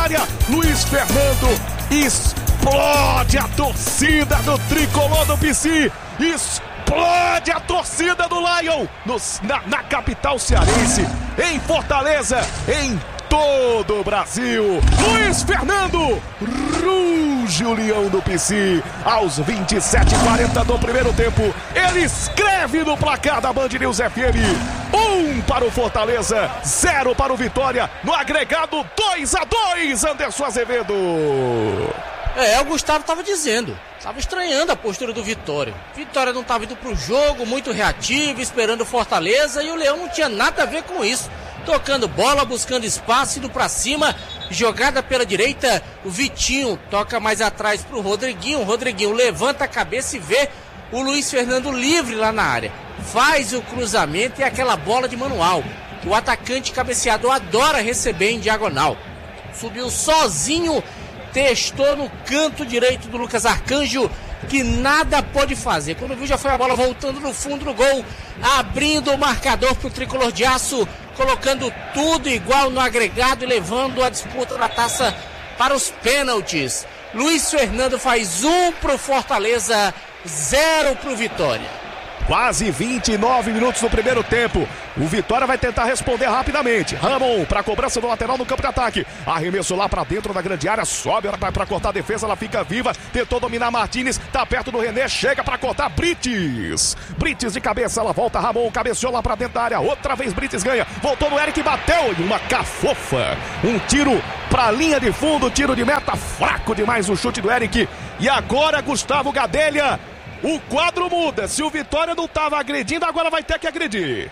Vitória. Luiz Fernando explode a torcida do tricolor do PC. Explode a torcida do Lion na capital cearense, em Fortaleza, em todo o Brasil. Luiz Fernando ruge o leão do PC. Aos 27:40 do primeiro tempo, ele escreve no placar da Band News FM: 1 para o Fortaleza, 0 para o Vitória. No agregado 2-2, Anderson Azevedo. O Gustavo estava dizendo, estava estranhando a postura do Vitória. Vitória não estava indo para o jogo, muito reativo, esperando o Fortaleza, e o Leão não tinha nada a ver com isso. Tocando bola, buscando espaço, indo para cima, jogada pela direita, o Vitinho toca mais atrás para o Rodriguinho. O Rodriguinho levanta a cabeça e vê o Luiz Fernando livre lá na área. Faz o cruzamento e aquela bola de manual. O atacante cabeceador adora receber em diagonal. Subiu sozinho, testou no canto direito do Lucas Arcanjo, que nada pode fazer. Quando viu, já foi a bola voltando no fundo do gol, abrindo o marcador para o tricolor de aço, colocando tudo igual no agregado e levando a disputa da taça para os pênaltis. Luiz Fernando faz 1 para o Fortaleza, 0 para o Vitória. Quase 29 minutos no primeiro tempo. O Vitória vai tentar responder rapidamente. Ramon para a cobrança do lateral no campo de ataque. Arremesso lá para dentro da grande área. Sobe para cortar a defesa. Ela fica viva. Tentou dominar Martínez. Tá perto do René. Chega para cortar Brites. Brites de cabeça. Ela volta. Ramon cabeceou lá para dentro da área. Outra vez Brites ganha. Voltou no Eric. Bateu. E uma cafofa. Um tiro para a linha de fundo. Tiro de meta. Fraco demais o chute do Eric. E agora Gustavo Gadelha. O quadro muda. Se o Vitória não estava agredindo, agora vai ter que agredir.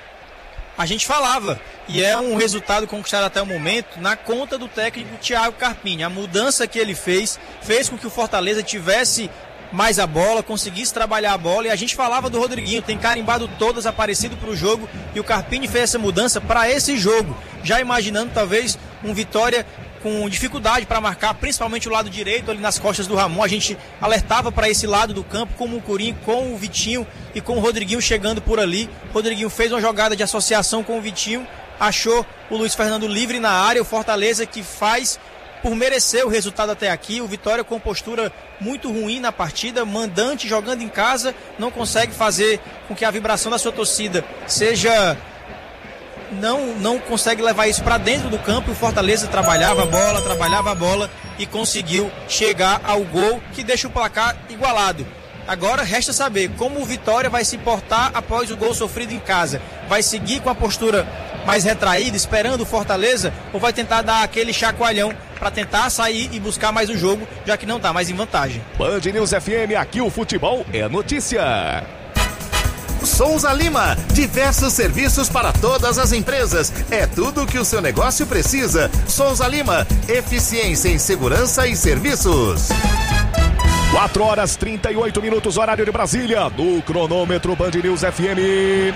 A gente falava, e é um resultado conquistado até o momento na conta do técnico Thiago Carpini. A mudança que ele fez com que o Fortaleza tivesse mais a bola, conseguisse trabalhar a bola. E a gente falava do Rodriguinho, tem carimbado todas, aparecido para o jogo, e o Carpini fez essa mudança para esse jogo, já imaginando talvez um Vitória com dificuldade para marcar, principalmente o lado direito, ali nas costas do Ramon. A gente alertava para esse lado do campo, com o Mucurim, com o Vitinho e com o Rodriguinho chegando por ali. O Rodriguinho fez uma jogada de associação com o Vitinho, achou o Luiz Fernando livre na área. O Fortaleza que faz por merecer o resultado até aqui. O Vitória com postura muito ruim na partida, mandante, jogando em casa, não consegue fazer com que a vibração da sua torcida seja... Não consegue levar isso para dentro do campo. O Fortaleza trabalhava a bola e conseguiu chegar ao gol, que deixa o placar igualado. Agora resta saber como o Vitória vai se portar após o gol sofrido em casa. Vai seguir com a postura mais retraída, esperando o Fortaleza, ou vai tentar dar aquele chacoalhão para tentar sair e buscar mais o jogo, já que não está mais em vantagem. Band News FM, aqui o futebol é notícia. Souza Lima, diversos serviços para todas as empresas. É tudo o que o seu negócio precisa. Souza Lima, eficiência em segurança e serviços. 4h38, horário de Brasília. No cronômetro Band News FM.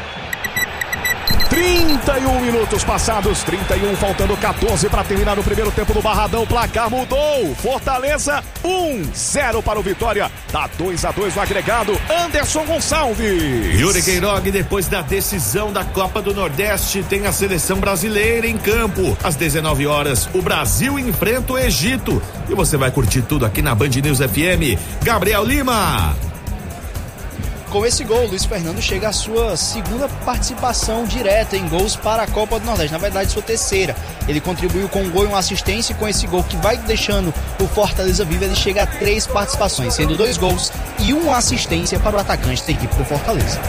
31 minutos passados, 31, faltando 14 para terminar o primeiro tempo do Barradão. Placar mudou. Fortaleza 1-0 para o Vitória. Tá 2-2 no agregado. Anderson Gonçalves. Yuri Queiroga, depois da decisão da Copa do Nordeste, tem a seleção brasileira em campo. Às 19 horas, o Brasil enfrenta o Egito. E você vai curtir tudo aqui na Band News FM. Gabriel Lima. Com esse gol, Luiz Fernando chega à sua segunda participação direta em gols para a Copa do Nordeste, na verdade sua terceira. Ele contribuiu com um gol e uma assistência, e com esse gol que vai deixando o Fortaleza vivo, ele chega a 3 participações, sendo 2 gols e uma assistência para o atacante da equipe do Fortaleza.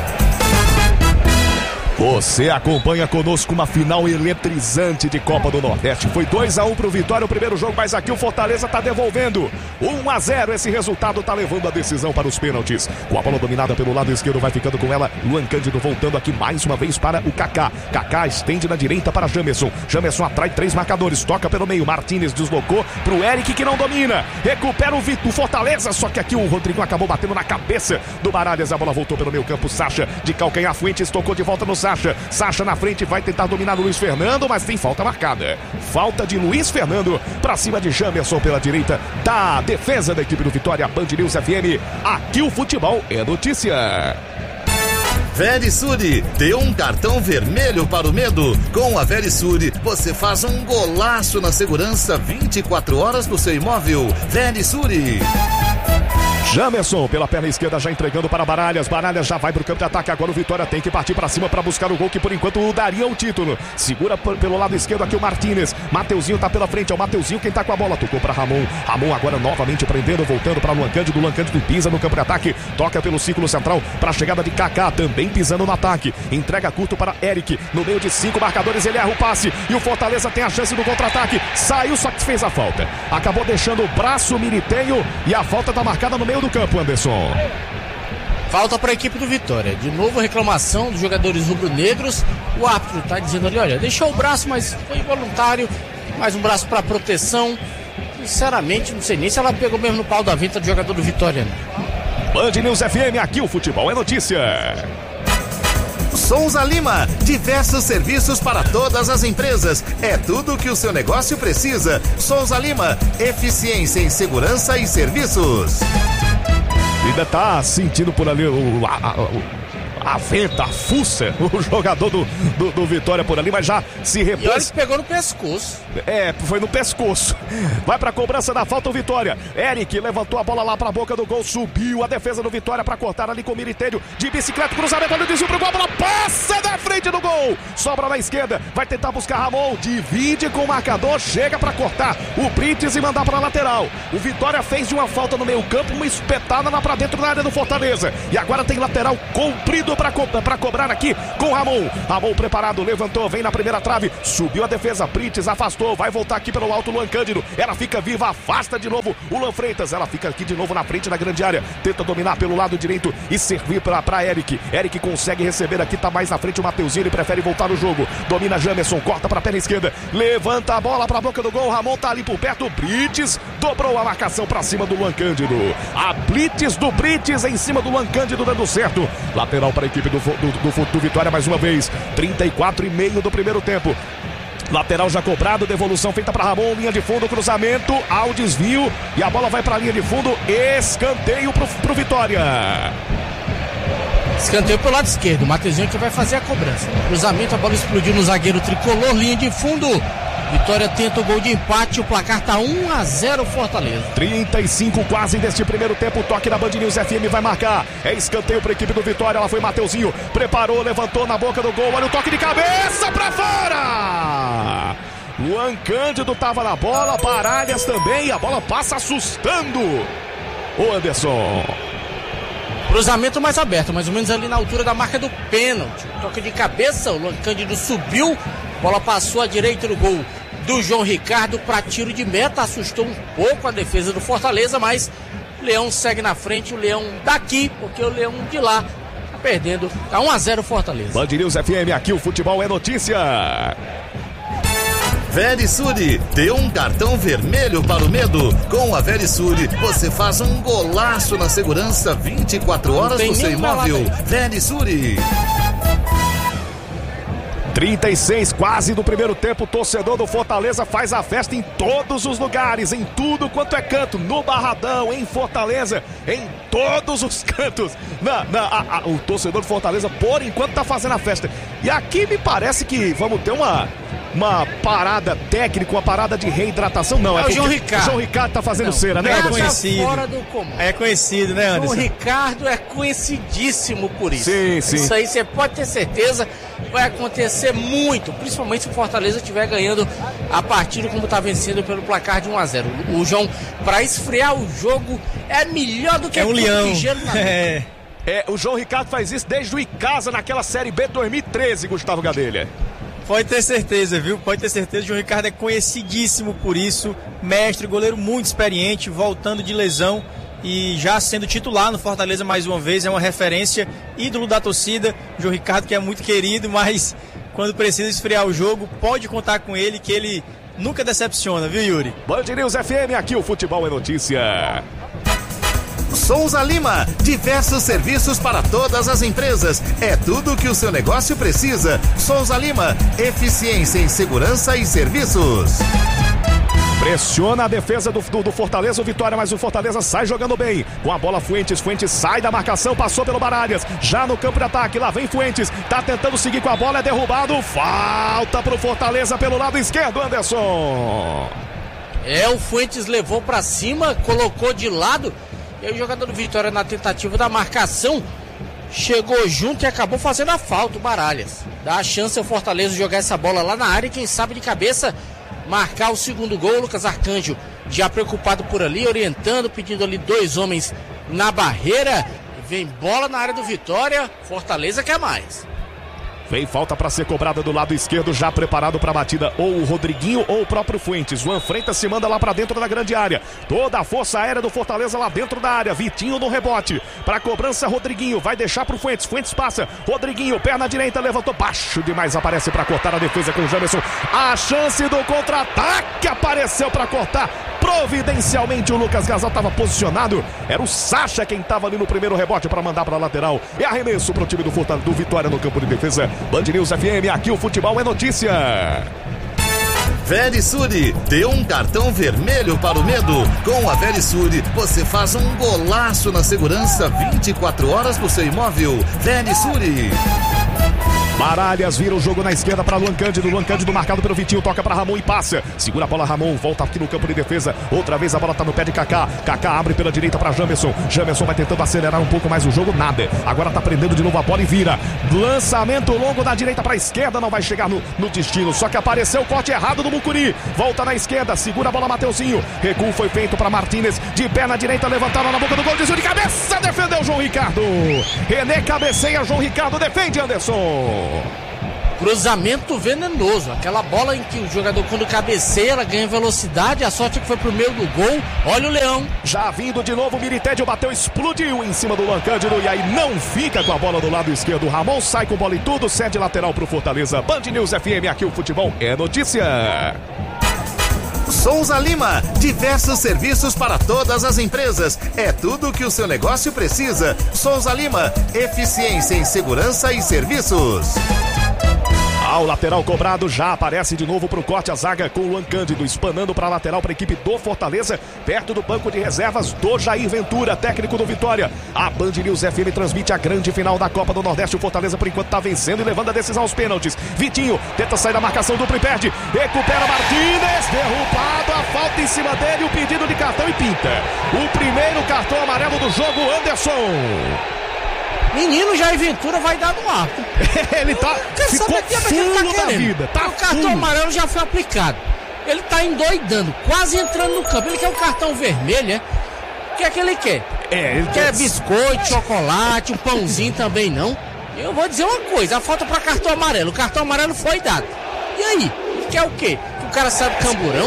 Você acompanha conosco uma final eletrizante de Copa do Nordeste. Foi 2-1 pro Vitória o primeiro jogo, mas aqui o Fortaleza tá devolvendo. 1-0, esse resultado tá levando a decisão para os pênaltis. Com a bola dominada pelo lado esquerdo, vai ficando com ela Luan Cândido, voltando aqui mais uma vez para o Kaká. Kaká estende na direita para Jamerson. Jamerson atrai 3 marcadores, toca pelo meio. Martínez deslocou pro Eric, que não domina. Recupera o Fortaleza, só que aqui o Rodrigo acabou batendo na cabeça do Baralhas. A bola voltou pelo meio campo. Sacha de calcanhar, Fuentes tocou de volta no Sacha na frente, vai tentar dominar o Luiz Fernando, mas tem falta marcada. Falta de Luiz Fernando pra cima de Jamerson pela direita da defesa da equipe do Vitória. Band News FM, aqui o futebol é notícia. Verisure, dê um cartão vermelho para o medo. Com a Verisure, você faz um golaço na segurança 24 horas do seu imóvel. Verisure. Jamerson pela perna esquerda já entregando para Baralhas. Baralhas já vai pro campo de ataque. Agora o Vitória tem que partir para cima para buscar o gol que por enquanto daria o título. Segura pelo lado esquerdo aqui o Martínez. Mateuzinho tá pela frente. É o Mateuzinho quem tá com a bola. Tocou para Ramon. Ramon agora novamente prendendo, voltando para Luan Cândido. Luan Cândido pisa no campo de ataque. Toca pelo círculo central para a chegada de Kaká. Também pisando no ataque. Entrega curto para Eric. No meio de 5 marcadores ele erra o passe. E o Fortaleza tem a chance do contra-ataque. Saiu, só que fez a falta. Acabou deixando o braço Militenho. E a falta tá marcada no meio do campo, Anderson. Falta para a equipe do Vitória. De novo reclamação dos jogadores rubro-negros. O árbitro está dizendo ali, olha, deixou o braço, mas foi involuntário. Mais um braço para proteção. Sinceramente, não sei nem se ela pegou mesmo no pau da venta do jogador do Vitória. Band News FM, aqui o futebol é notícia. Souza Lima, diversos serviços para todas as empresas. É tudo o que o seu negócio precisa. Souza Lima, eficiência em segurança e serviços. Ainda tá sentindo por ali a venta, a fuça, o jogador do Vitória por ali, mas já se repôs. E olha que pegou no pescoço. Foi no pescoço. Vai pra cobrança da falta o Vitória. Eric levantou a bola lá pra boca do gol, subiu a defesa do Vitória pra cortar ali com o Militeiro de bicicleta, cruzamento, olha o desvio pro gol, a bola passa da frente do gol. Sobra na esquerda, vai tentar buscar Ramon, divide com o marcador, chega pra cortar o Brites e mandar pra lateral. O Vitória fez de uma falta no meio campo, uma espetada lá pra dentro da área do Fortaleza. E agora tem lateral comprido para cobrar aqui com Ramon. Ramon preparado, levantou, vem na primeira trave, subiu a defesa, Brites afastou, vai voltar aqui pelo alto Luan Cândido, ela fica viva, afasta de novo o Luan Freitas, ela fica aqui de novo na frente da grande área, tenta dominar pelo lado direito e servir para Eric. Eric consegue receber aqui, tá mais na frente o Mateuzinho, ele prefere voltar no jogo, domina Jamerson, corta para a perna esquerda, levanta a bola para a boca do gol, Ramon tá ali por perto, Brites dobrou a marcação para cima do Luan Cândido. A blitz do Brites em cima do Luan Cândido dando certo. Lateral para a equipe do Vitória mais uma vez. 34,5 do primeiro tempo. Lateral já cobrado, devolução feita para Ramon, linha de fundo, cruzamento, ao desvio e a bola vai para a linha de fundo, escanteio pro Vitória. Escanteio pelo lado esquerdo, o Mateuzinho que vai fazer a cobrança. Cruzamento, a bola explodiu no zagueiro tricolor, linha de fundo. Vitória tenta o gol de empate, o placar tá 1-0 Fortaleza. 35 quase deste primeiro tempo, o toque da Band News FM vai marcar. É escanteio para a equipe do Vitória, ela foi Mateuzinho, preparou, levantou na boca do gol, olha o toque de cabeça para fora! Luan Cândido tava na bola, Baralhas também, a bola passa assustando o Anderson. Cruzamento mais aberto, mais ou menos ali na altura da marca do pênalti. Toque de cabeça, o Luan Cândido subiu, bola passou à direita do gol do João Ricardo para tiro de meta, assustou um pouco a defesa do Fortaleza, mas o Leão segue na frente, o Leão daqui, porque o Leão de lá tá perdendo, tá 1-0 Fortaleza. Band News FM, aqui o futebol é notícia. Verisure, dê um cartão vermelho para o medo. Com a Verisure, você faz um golaço na segurança 24 horas do seu imóvel. Verisure. 36 quase do primeiro tempo, o torcedor do Fortaleza faz a festa em todos os lugares, em tudo quanto é canto, no Barradão, em Fortaleza, em todos os cantos. O torcedor do Fortaleza, por enquanto, tá fazendo a festa. E aqui me parece que vamos ter uma parada técnica, uma parada de reidratação. Não, é o João Ricardo. O João Ricardo tá fazendo cera, né? É conhecido. Fora do comum. É conhecido, né, Anderson? O Ricardo é conhecidíssimo por isso. Sim. Isso aí você pode ter certeza, vai acontecer muito, principalmente se o Fortaleza estiver ganhando a partida como tá vencendo pelo placar de 1-0. O João, para esfriar o jogo, é melhor do que um leão. O João Ricardo faz isso desde o Icasa naquela Série B 2013, Gustavo Gadelha. Pode ter certeza, viu? Pode ter certeza. O João Ricardo é conhecidíssimo por isso. Mestre, goleiro muito experiente, voltando de lesão e já sendo titular no Fortaleza mais uma vez. É uma referência, ídolo da torcida. O João Ricardo que é muito querido, mas quando precisa esfriar o jogo, pode contar com ele, que ele nunca decepciona, viu, Yuri? Band News FM, aqui o futebol é notícia. Souza Lima, diversos serviços para todas as empresas. É tudo o que o seu negócio precisa. Souza Lima, eficiência em segurança e serviços. Pressiona a defesa do Fortaleza, o Vitória, mas o Fortaleza sai jogando bem. Com a bola Fuentes sai da marcação, passou pelo Baralhas, já no campo de ataque, lá vem Fuentes, tá tentando seguir com a bola, é derrubado, falta pro Fortaleza pelo lado esquerdo, Anderson. O Fuentes levou pra cima, colocou de lado, e aí o jogador do Vitória, na tentativa da marcação, chegou junto e acabou fazendo a falta, o Baralhas. Dá a chance ao Fortaleza jogar essa bola lá na área e quem sabe de cabeça marcar o segundo gol. Lucas Arcanjo já preocupado por ali, orientando, pedindo ali 2 homens na barreira. Vem bola na área do Vitória, Fortaleza quer mais. Vem falta para ser cobrada do lado esquerdo, já preparado para a batida, ou o Rodriguinho ou o próprio Fuentes. Juan Freitas se manda lá para dentro da grande área. Toda a força aérea do Fortaleza lá dentro da área. Vitinho no rebote. Para cobrança, Rodriguinho vai deixar para o Fuentes. Fuentes passa. Rodriguinho, perna direita, levantou baixo demais. Aparece para cortar a defesa com o Jamerson. A chance do contra-ataque apareceu para cortar. Providencialmente o Lucas Gasal estava posicionado. Era o Sacha quem estava ali no primeiro rebote para mandar para a lateral. É arremesso para o time do Vitória no campo de defesa. Band News FM, aqui o futebol é notícia. Verisure, dê um cartão vermelho para o medo. Com a Verisure, você faz um golaço na segurança 24 horas do seu imóvel. Verisure. Baralhas vira o jogo na esquerda para Luan Cândido. Luan Cândido marcado pelo Vitinho, toca para Ramon e passa. Segura a bola, Ramon, volta aqui no campo de defesa. Outra vez a bola tá no pé de Kaká. Kaká abre pela direita para Jamerson. Jamerson vai tentando acelerar um pouco mais o jogo, nada. Agora tá prendendo de novo a bola e vira. Lançamento longo da direita para a esquerda, não vai chegar no destino. Só que apareceu o corte errado do Mucuri. Volta na esquerda, segura a bola Mateuzinho. Recuo foi feito para Martínez. De pé na direita, levantada na boca do gol. Desvio de cabeça, defendeu João Ricardo. René cabeceia, João Ricardo defende, Anderson. Cruzamento venenoso, aquela bola em que o jogador quando cabeceia ela ganha velocidade, a sorte é que foi pro meio do gol. Olha o Leão. Já vindo de novo, o Miritédio bateu, explodiu em cima do Luan Cândido e aí não fica com a bola do lado esquerdo. Ramon sai com bola e tudo, cede lateral pro Fortaleza. Band News FM, aqui o futebol é notícia. Souza Lima, diversos serviços para todas as empresas. É tudo o que o seu negócio precisa. Souza Lima, eficiência em segurança e serviços. Ao lateral cobrado, já aparece de novo pro corte a zaga com o Luan Cândido, espanando para a lateral para a equipe do Fortaleza, perto do banco de reservas do Jair Ventura, técnico do Vitória. A Band News FM transmite a grande final da Copa do Nordeste. O Fortaleza por enquanto tá vencendo e levando a decisão aos pênaltis. Vitinho tenta sair da marcação, duplo e perde, recupera Martínez, derrubado, a falta em cima dele, o pedido de cartão e pinta. O primeiro cartão amarelo do jogo, Anderson. Menino, Jair Ventura vai dar no ar. Ele tá ficou fulo da vida. Tá o cartão amarelo já foi aplicado. Ele tá endoidando, quase entrando no campo. Ele quer um cartão vermelho, né? O que é que ele quer? Ele quer biscoito, chocolate, um pãozinho também não. Eu vou dizer uma coisa, a falta para cartão amarelo. O cartão amarelo foi dado. E aí? Ele quer o quê? Que o cara sabe camburão?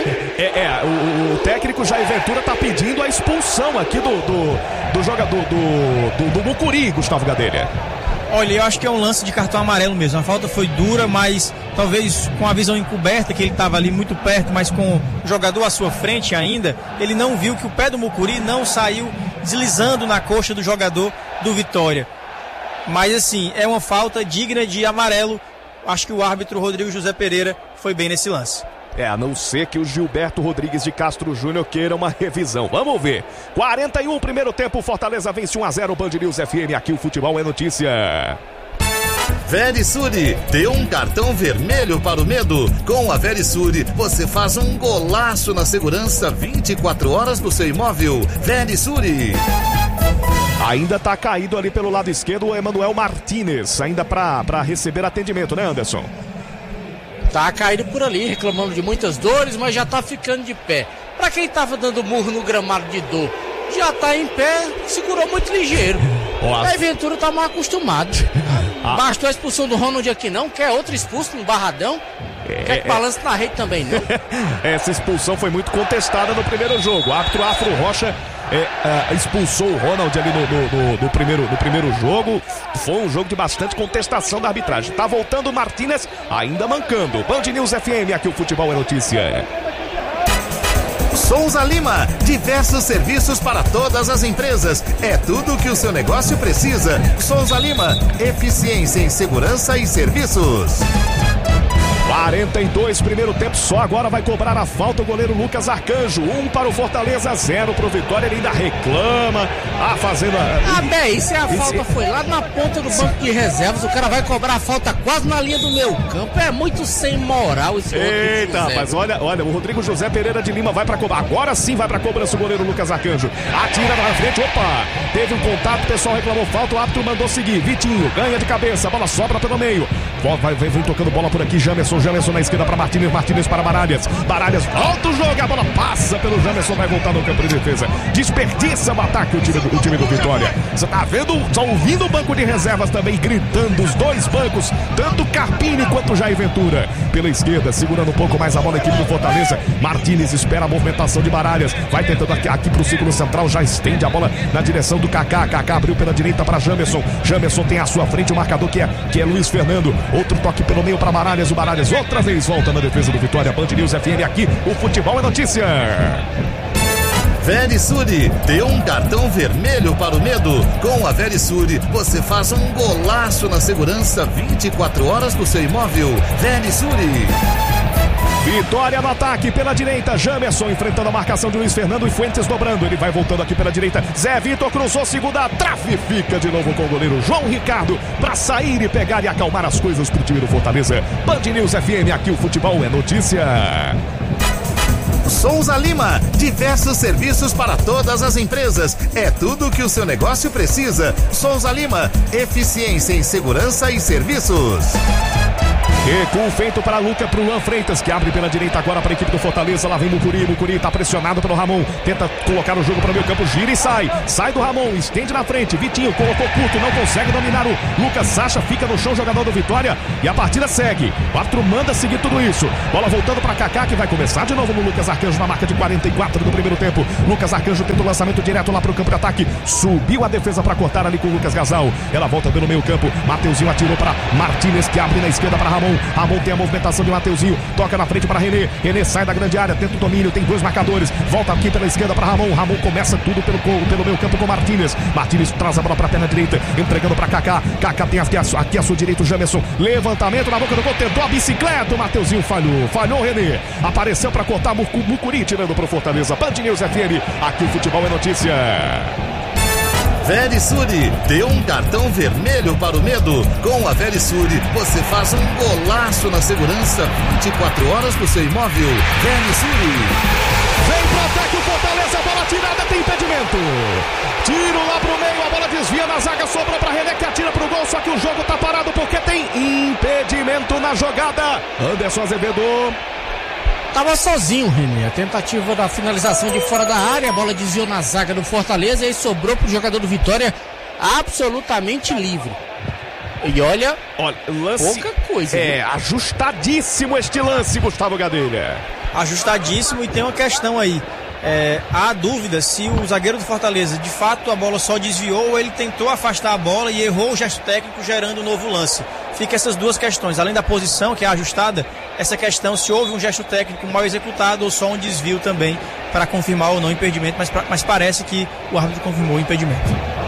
O técnico Jair Ventura tá pedindo a expulsão aqui do jogador do Mucuri, Gustavo Gadelha. Olha, eu acho que é um lance de cartão amarelo mesmo. A falta foi dura, mas talvez com a visão encoberta, que ele estava ali muito perto, mas com o jogador à sua frente ainda, ele não viu que o pé do Mucuri não saiu deslizando na coxa do jogador do Vitória. Mas assim, é uma falta digna de amarelo. Acho que o árbitro Rodrigo José Pereira foi bem nesse lance. A não ser que o Gilberto Rodrigues de Castro Júnior queira uma revisão. Vamos ver. 41, primeiro tempo, Fortaleza vence 1-0, Band News FM, aqui o futebol é notícia. Verisure, dê um cartão vermelho para o medo. Com a Verisure, você faz um golaço na segurança 24 horas do seu imóvel. Verisure. Ainda tá caído ali pelo lado esquerdo o Emanuel Martínez, ainda para receber atendimento, né, Anderson? Tá caído por ali, reclamando de muitas dores, mas já tá ficando de pé. Pra quem tava dando murro no gramado de dor, já tá em pé, segurou muito ligeiro. Aí Ventura tá mal acostumado. Bastou a expulsão do Ronald aqui não, quer outro expulso no Barradão? Quer que balance na rede também não? Essa expulsão foi muito contestada no primeiro jogo. O árbitro Afro Rocha expulsou o Ronald ali no primeiro jogo. Foi um jogo de bastante contestação da arbitragem. Tá voltando o Martínez, ainda mancando. Band News FM, aqui o futebol é notícia. Souza Lima, diversos serviços para todas as empresas. É tudo o que o seu negócio precisa. Souza Lima, eficiência em segurança e serviços. 42, primeiro tempo, só agora vai cobrar a falta o goleiro Lucas Arcanjo. 1 para o Fortaleza, 0 para o Vitória. Ele ainda reclama. Fazendo bem, se a falta foi lá na ponta do banco de reservas, o cara vai cobrar a falta quase na linha do meio campo. É muito sem moral esse outro. Eita, rapaz, olha, o Rodrigo José Pereira de Lima vai para cobrar. Agora sim vai para cobrança o goleiro Lucas Arcanjo. Atira na frente, opa! Teve um contato, o pessoal reclamou falta, o árbitro mandou seguir. Vitinho ganha de cabeça, a bola sobra pelo meio. Vem tocando bola por aqui, Jamerson na esquerda para Martínez para Baralhas. Baralhas volta o jogo, a bola passa pelo Jamerson, vai voltar no campo de defesa. Desperdiça o ataque o time do Vitória. Você tá vendo, só ouvindo o banco de reservas também gritando, os dois bancos, tanto Carpini quanto Jair Ventura. Pela esquerda, segurando um pouco mais a bola a equipe do Fortaleza. Martínez espera a movimentação de Baralhas, vai tentando aqui pro círculo central, já estende a bola na direção do Kaká. Kaká abriu pela direita para Jamerson. Jamerson tem à sua frente o marcador que é Luiz Fernando. Outro toque pelo meio para Baralhas. O Baralhas outra vez volta na defesa do Vitória. Band News FM aqui, o futebol é notícia. Verisure, dê um cartão vermelho para o medo. Com a Verisure, você faz um golaço na segurança 24 horas do seu imóvel. Verisure. Vitória no ataque pela direita, Jamerson enfrentando a marcação de Luiz Fernando e Fuentes dobrando, ele vai voltando aqui pela direita, Zé Vitor cruzou, segunda trave, fica de novo com o goleiro João Ricardo para sair e pegar e acalmar as coisas pro time do Fortaleza. Band News FM, aqui o futebol é notícia. Souza Lima, diversos serviços para todas as empresas. É tudo que o seu negócio precisa. Souza Lima, eficiência em segurança e serviços. Recuo feito para Luan Freitas, que abre pela direita agora para a equipe do Fortaleza. Lá vem Mucuri está pressionado pelo Ramon, tenta colocar o jogo para o meio campo, gira e sai do Ramon, estende na frente, Vitinho colocou curto, não consegue dominar o Lucas Sacha, fica no chão, jogador do Vitória, e a partida segue. O árbitro manda seguir tudo isso. Bola voltando para Kaká, que vai começar de novo no Lucas Arcanjo na marca de 44 do primeiro tempo. Lucas Arcanjo tenta o lançamento direto lá para o campo de ataque, subiu a defesa para cortar ali com o Lucas Gasal. Ela volta pelo meio campo, Mateuzinho atirou para Martínez, que abre na esquerda para Ramon. Ramon tem a movimentação de Mateuzinho, toca na frente para René sai da grande área, tenta o domínio, tem dois marcadores, volta aqui pela esquerda para Ramon começa tudo pelo meio campo com Martínez traz a bola para a perna direita, entregando para Kaká tem aqui a sua direita o Jamerson, levantamento na boca do gol, tentou a bicicleta, o Mateuzinho falhou René, apareceu para cortar Mucuri, tirando pro Fortaleza. Band News FM, aqui o futebol é notícia. Verisure, dê um cartão vermelho para o medo. Com a Verisure, você faz um golaço na segurança 24 horas do seu imóvel. Verisure. Vem pro ataque o Fortaleza, a bola tirada, tem impedimento. Tiro lá pro meio, a bola desvia na zaga, sobrou pra René que atira pro gol, só que o jogo tá parado porque tem impedimento na jogada. Anderson Azevedo. Tava sozinho, René. A tentativa da finalização de fora da área, a bola desviou na zaga do Fortaleza e aí sobrou pro jogador do Vitória absolutamente livre. E olha lance, pouca coisa. Ajustadíssimo este lance, Gustavo Gadelha. Ajustadíssimo, e tem uma questão aí. Há dúvida se o zagueiro do Fortaleza, de fato, a bola só desviou ou ele tentou afastar a bola e errou o gesto técnico, gerando um novo lance. Fica essas duas questões, além da posição, que é ajustada, essa questão se houve um gesto técnico mal executado ou só um desvio também, para confirmar ou não o impedimento, mas parece que o árbitro confirmou o impedimento.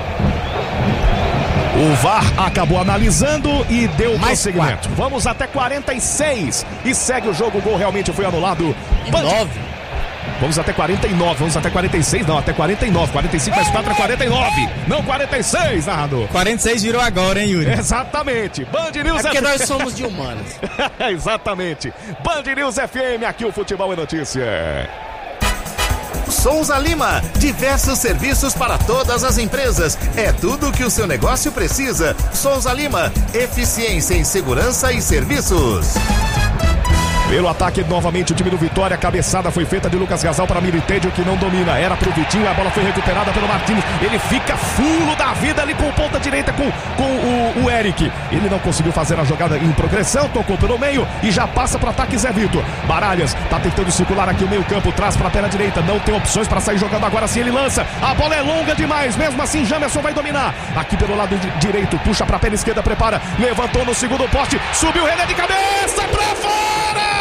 O VAR acabou analisando e deu prosseguimento. Vamos até 46 e segue o jogo, o gol realmente foi anulado. E 9. Vamos até 49, vamos até 46, não, até 49, 45 mais 4 é 49, não 46, narrador. 46 virou agora, hein, Yuri? Exatamente, Band News porque nós somos de humanos. Exatamente, Band News FM, aqui o futebol é notícia. Souza Lima, diversos serviços para todas as empresas. É tudo que o seu negócio precisa. Souza Lima, eficiência em segurança e serviços. Pelo ataque, novamente, o time do Vitória. A cabeçada foi feita de Lucas Gasal para Militedio, que não domina. Era pro Vitinho, a bola foi recuperada pelo Martínez. Ele fica fulo da vida ali com ponta direita com o Eric. Ele não conseguiu fazer a jogada em progressão, tocou pelo meio e já passa pro ataque Zé Vitor. Baralhas tá tentando circular aqui o meio campo, traz pra perna direita, não tem opções para sair jogando agora sim, ele lança. A bola é longa demais, mesmo assim Jamerson vai dominar. Aqui pelo lado direito, puxa pra perna esquerda, prepara, levantou no segundo poste, subiu René de cabeça pra fora!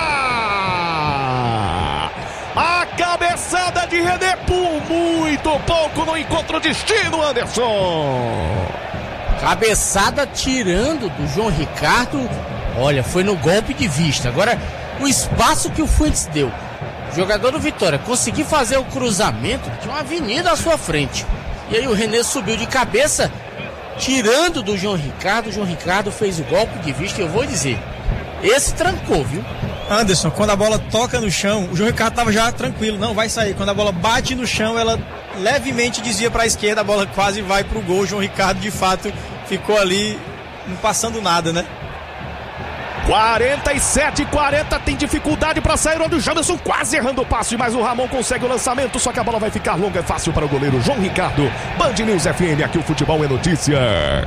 A cabeçada de René por muito pouco não encontra o destino, Anderson. Cabeçada tirando do João Ricardo Olha, foi no golpe de vista. Agora, o espaço que o Fuentes deu, o jogador do Vitória conseguir fazer o cruzamento, tinha uma avenida à sua frente. E aí o René subiu de cabeça, tirando do João Ricardo. O João Ricardo fez o golpe de vista e eu vou dizer, esse trancou, viu? Anderson, quando a bola toca no chão, o João Ricardo estava já tranquilo, não vai sair. Quando a bola bate no chão, ela levemente desvia para a esquerda, a bola quase vai para o gol. O João Ricardo, de fato, ficou ali não passando nada, né? 47-40, tem dificuldade para sair, onde o Jamerson quase errando o passe, mas o Ramon consegue o lançamento, só que a bola vai ficar longa, é fácil para o goleiro João Ricardo. Band News FM, aqui o futebol é notícia.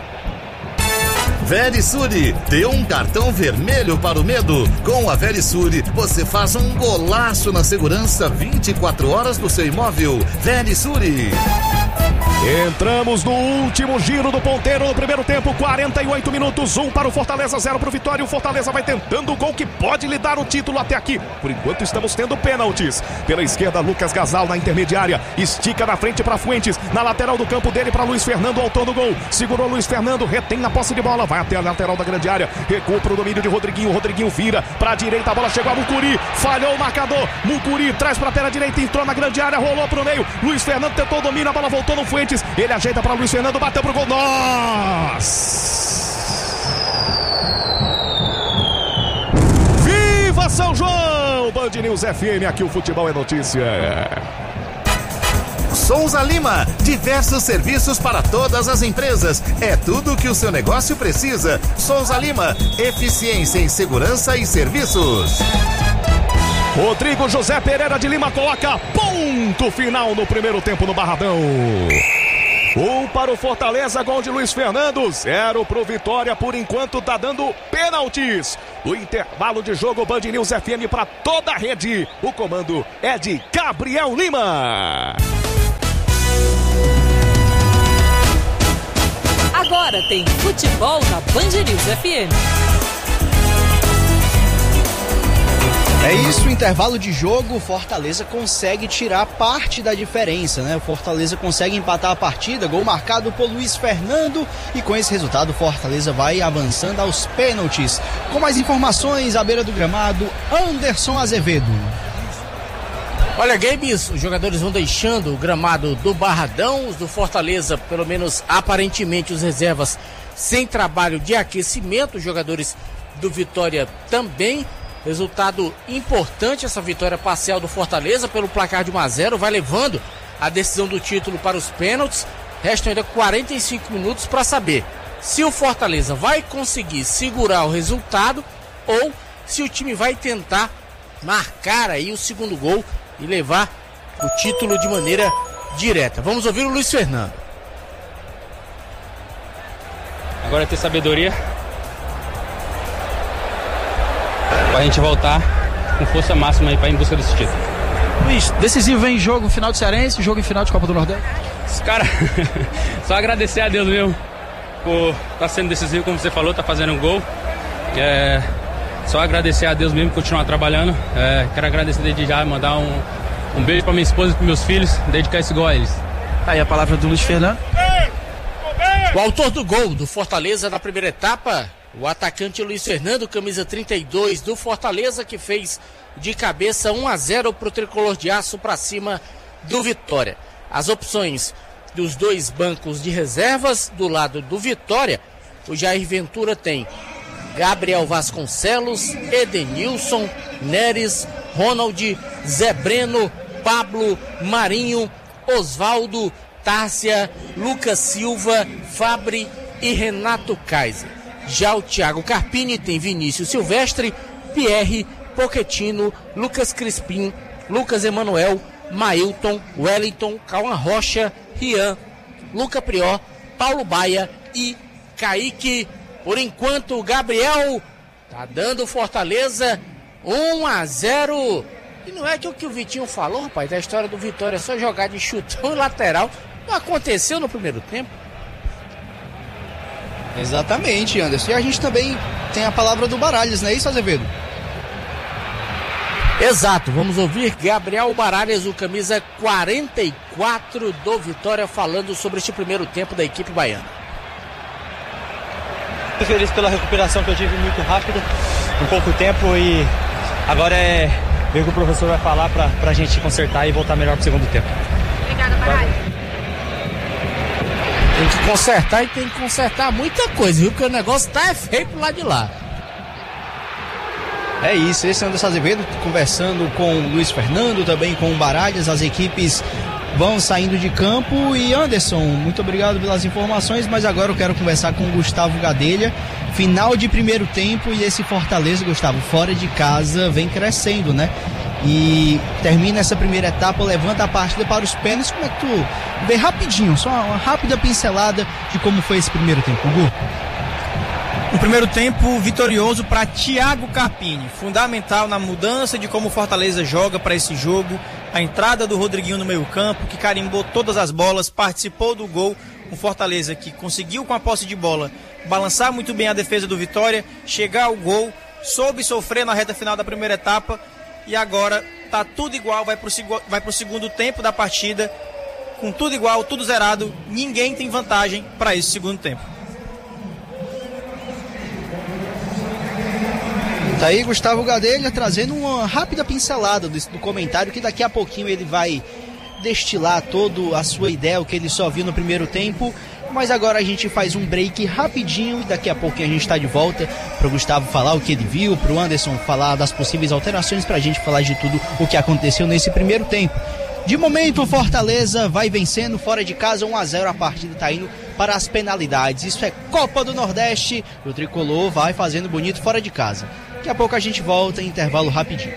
Verisure, dê um cartão vermelho para o medo. Com a Verisure, você faz um golaço na segurança 24 horas do seu imóvel. Verisure. Entramos no último giro do ponteiro no primeiro tempo, 48 minutos, 1 para o Fortaleza, 0 para o Vitória. O Fortaleza vai tentando o gol que pode lhe dar o título até aqui. Por enquanto estamos tendo pênaltis. Pela esquerda, Lucas Gasal na intermediária, estica na frente para Fuentes, na lateral do campo dele para Luiz Fernando, autor do gol. Segurou Luiz Fernando, retém na posse de bola, vai até a lateral da grande área, recua para o domínio de Rodriguinho. Rodriguinho vira para a direita, a bola chegou a Mucuri, falhou o marcador. Mucuri traz para a perna direita, entrou na grande área, rolou para o meio. Luiz Fernando tentou o domínio, a bola voltou no Fuentes. Ele ajeita para Luiz Fernando, bateu pro gol. Nossa! Viva São João! Band News FM, aqui o futebol é notícia. Souza Lima, diversos serviços para todas as empresas. É tudo que o seu negócio precisa. Souza Lima, eficiência em segurança e serviços. Rodrigo José Pereira de Lima coloca ponto final no primeiro tempo no Barradão. 1 para o Fortaleza, gol de Luiz Fernando, 0 para o Vitória. Por enquanto tá dando pênaltis. No intervalo de jogo, Band News FM para toda a rede. O comando é de Gabriel Lima. Agora tem futebol na Band News FM. É isso, intervalo de jogo, o Fortaleza consegue tirar parte da diferença, né? O Fortaleza consegue empatar a partida, gol marcado por Luiz Fernando, e com esse resultado o Fortaleza vai avançando aos pênaltis. Com mais informações, à beira do gramado, Anderson Azevedo. Olha, Gabes, os jogadores vão deixando o gramado do Barradão, os do Fortaleza, pelo menos aparentemente os reservas, sem trabalho de aquecimento, os jogadores do Vitória também. Resultado importante, essa vitória parcial do Fortaleza pelo placar de 1-0, vai levando a decisão do título para os pênaltis. Restam ainda 45 minutos para saber se o Fortaleza vai conseguir segurar o resultado ou se o time vai tentar marcar aí o segundo gol e levar o título de maneira direta. Vamos ouvir o Luiz Fernando. Agora é ter sabedoria pra gente voltar com força máxima aí pra ir em busca desse título. Luiz, decisivo em jogo final de Cearense, jogo em final de Copa do Nordeste? Cara, só agradecer a Deus mesmo por estar sendo decisivo, como você falou, tá fazendo um gol. Só agradecer a Deus mesmo, continuar trabalhando. Quero agradecer desde já, mandar um beijo pra minha esposa e pros meus filhos, dedicar esse gol a eles. Aí a palavra do Luiz Fernando. O autor do gol do Fortaleza na primeira etapa, o atacante Luiz Fernando, camisa 32 do Fortaleza, que fez de cabeça 1-0 para o tricolor de aço para cima do Vitória. As opções dos dois bancos de reservas do lado do Vitória, o Jair Ventura tem Gabriel Vasconcelos, Edenilson, Neres, Ronald, Zé Breno, Pablo, Marinho, Osvaldo, Tárcia, Lucas Silva, Fabri e Renato Kaiser. Já o Thiago Carpini tem Vinícius Silvestre, Pierre, Pochettino, Lucas Crispim, Lucas Emanuel, Mailton, Wellington, Cauã Rocha, Rian, Luca Prior, Paulo Baia e Kaique. Por enquanto, o Gabriel tá dando Fortaleza 1-0. E não é que o que o Vitinho falou, rapaz, da história do Vitória é só jogar de chutão e lateral. Não aconteceu no primeiro tempo. Exatamente, Anderson. E a gente também tem a palavra do Baralhas, não é isso, Azevedo? Exato, vamos ouvir Gabriel Baralhas, o camisa 44 do Vitória, falando sobre este primeiro tempo da equipe baiana. Muito feliz pela recuperação que eu tive muito rápida, em pouco tempo, e agora é ver o que o professor vai falar pra gente consertar e voltar melhor pro segundo tempo. Obrigada, Baralho. Tem que consertar e tem que consertar muita coisa, viu? Porque o negócio tá feio pro lado de lá. É isso, esse é Anderson Azevedo conversando com o Luiz Fernando, também com o Baralhas. As equipes vão saindo de campo. E Anderson, muito obrigado pelas informações, mas agora eu quero conversar com o Gustavo Gadelha. Final de primeiro tempo e esse Fortaleza, Gustavo, fora de casa, vem crescendo, né? E termina essa primeira etapa, levanta a partida para os pênaltis. Como é que tu vê rapidinho, só uma rápida pincelada de como foi esse primeiro tempo, Gu? Um primeiro tempo vitorioso para Thiago Carpini, fundamental na mudança de como o Fortaleza joga para esse jogo, a entrada do Rodriguinho no meio campo, que carimbou todas as bolas, participou do gol, um Fortaleza que conseguiu com a posse de bola balançar muito bem a defesa do Vitória, chegar ao gol, soube sofrer na reta final da primeira etapa e agora tá tudo igual, vai pro segundo tempo da partida, com tudo igual, tudo zerado, ninguém tem vantagem para esse segundo tempo. Tá aí Gustavo Gadelha trazendo uma rápida pincelada do comentário, que daqui a pouquinho ele vai destilar toda a sua ideia, o que ele só viu no primeiro tempo. Mas agora a gente faz um break rapidinho e daqui a pouquinho a gente está de volta para o Gustavo falar o que ele viu, para o Anderson falar das possíveis alterações, para a gente falar de tudo o que aconteceu nesse primeiro tempo. De momento o Fortaleza vai vencendo fora de casa 1-0, a partida está indo para as penalidades. Isso é Copa do Nordeste e o Tricolor vai fazendo bonito fora de casa. Daqui a pouco a gente volta em intervalo rapidinho.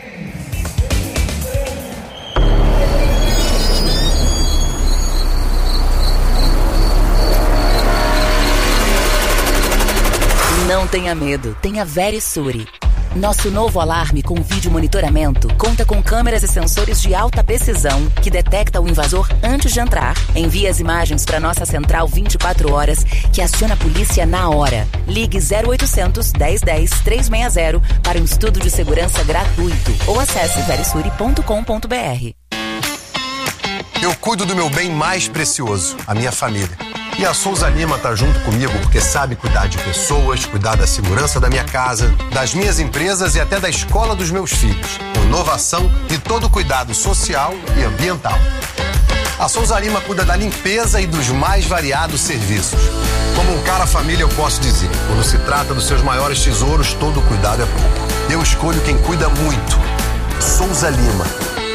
Não tenha medo, tenha Verisure. Nosso novo alarme com vídeo monitoramento conta com câmeras e sensores de alta precisão que detecta o invasor antes de entrar. Envia as imagens para nossa central 24 horas que aciona a polícia na hora. Ligue 0800 1010 360 para um estudo de segurança gratuito ou acesse verisure.com.br. Eu cuido do meu bem mais precioso, a minha família. E a Souza Lima tá junto comigo porque sabe cuidar de pessoas, cuidar da segurança da minha casa, das minhas empresas e até da escola dos meus filhos. Com inovação e todo cuidado social e ambiental. A Souza Lima cuida da limpeza e dos mais variados serviços. Como um cara família eu posso dizer, quando se trata dos seus maiores tesouros, todo cuidado é pouco. Eu escolho quem cuida muito. Souza Lima.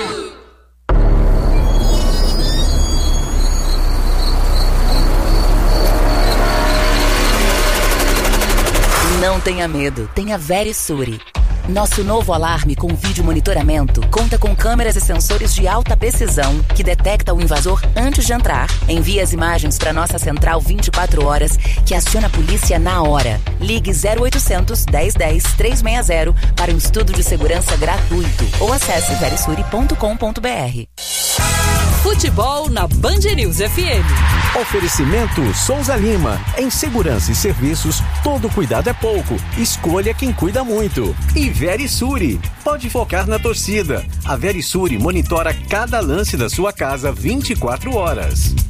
Não tenha medo, tenha Verisure. Nosso novo alarme com vídeo monitoramento conta com câmeras e sensores de alta precisão que detecta o invasor antes de entrar. Envia as imagens para nossa central 24 horas que aciona a polícia na hora. Ligue 0800 1010 360 para um estudo de segurança gratuito ou acesse verisure.com.br. Futebol na Band News FM. Oferecimento Souza Lima. Em segurança e serviços, todo cuidado é pouco. Escolha quem cuida muito. E Verisure. Pode focar na torcida. A Verisure monitora cada lance da sua casa 24 horas.